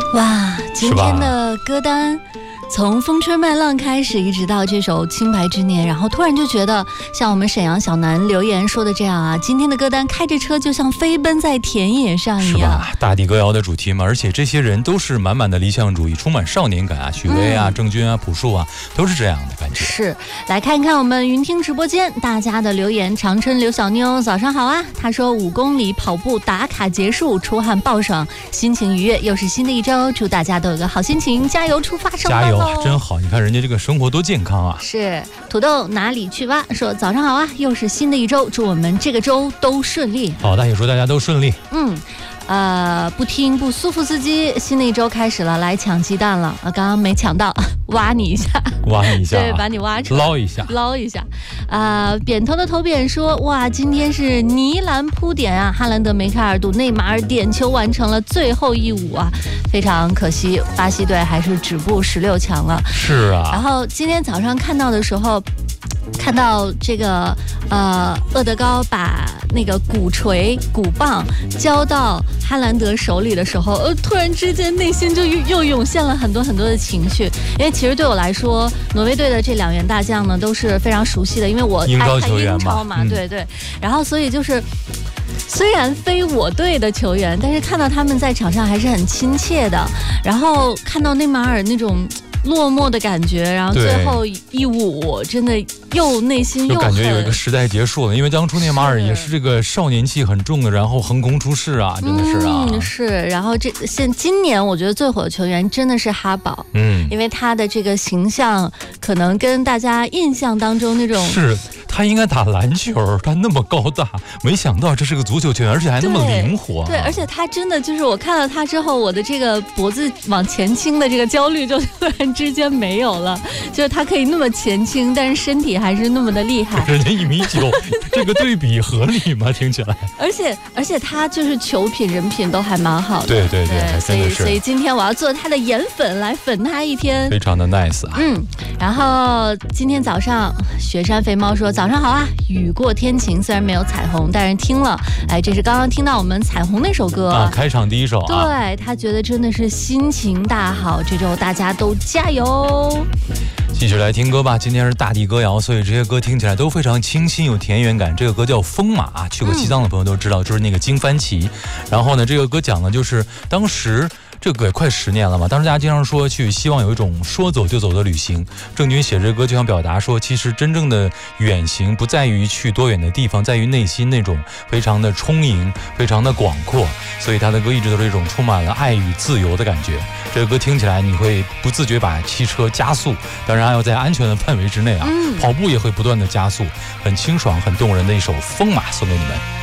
哇，今天的歌单从风吹麦浪开始，一直到这首《清白之年》，然后突然就觉得像我们沈阳小南留言说的这样啊，今天的歌单开着车就像飞奔在田野上一样， 是吧？大地歌谣的主题嘛，而且这些人都是满满的理想主义，充满少年感啊，许巍啊、郑钧啊、朴树啊，都是这样的感觉。 是，来看看我们云听直播间大家的留言。长春刘小妞早上好啊，她说5公里跑步打卡结束，出汗爆爽，心情愉悦，又是新的一周，祝大家都有个好心情，加油出发上班喽！ 加油，真好！你看人家这个生活多健康啊！ 是土豆哪里去吧？说早上好啊，又是新的一周，祝我们这个周都顺利。 好的，也祝大家都顺利。 不听不苏夫斯基，新的一周开始了，来抢鸡蛋了。刚刚没抢到，挖你一下， 挖你一下， 对，把你挖出来， 捞一下， 捞一下。扁头的头扁说，哇，今天是尼兰扑点啊，哈兰德、梅开二度，内马尔点球完成了最后一舞啊，非常可惜，巴西队还是止步16强了。 是啊。 然后今天早上看到的时候，看到这个厄德高把那个鼓棒交到哈兰德手里的时候，突然之间内心就又涌现了很多很多的情绪。因为其实对我来说，挪威队的这2员大将呢都是非常熟悉的，因为我英超球员英超嘛，对对。然后所以就是虽然非我队的球员，但是看到他们在场上还是很亲切的。然后看到内马尔那种落寞的感觉，然后最后一舞真的又内心又感觉有一个时代结束了，因为当初内马尔也是这个少年气很重的，然后横空出世啊，真的是啊。 是。然后今年我觉得最火的球员真的是哈堡，因为他的这个形象可能跟大家印象当中那种是。他应该打篮球，他那么高大，没想到这是个足球球员，而且还那么灵活。 对，而且他真的就是我看到他之后，我的这个脖子往前倾的这个焦虑就突然之间没有了，就是他可以那么前倾，但是身体还是那么的厉害。 人家1.9米，这个对比合理吗？听起来。 而且他就是球品人品都还蛮好的。 对，真的是。 所以今天我要做他的颜粉来粉他一天， 非常的 nice 啊。 然后今天早上雪山肥猫说早上好啊，雨过天晴，虽然没有彩虹，但是听了，这是刚刚听到我们彩虹那首歌啊，开场第一首啊。 对，他觉得真的是心情大好，这周大家都加油。 继续来听歌吧，今天是大地歌谣，所以这些歌听起来都非常清新有田园感。这个歌叫《风马》，去过西藏的朋友都知道，就是那个金帆旗。然后呢，这个歌讲的就是当时。这个也快10年了嘛，当时大家经常说希望有一种说走就走的旅行。郑钧写这歌就想表达说，其实真正的远行不在于去多远的地方，在于内心那种非常的充盈，非常的广阔。所以他的歌一直都是一种充满了爱与自由的感觉。这个歌听起来你会不自觉把汽车加速，当然还要在安全的范围之内啊。跑步也会不断的加速，很清爽很动人的一首《风马》送给你们。